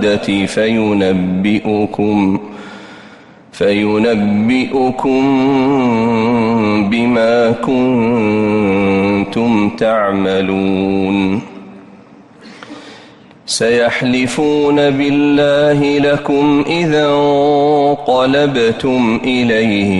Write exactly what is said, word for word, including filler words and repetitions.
فينبئكم فينبئكم بما كنتم تعملون. سيحلفون بالله لكم إذا انقلبتم إليه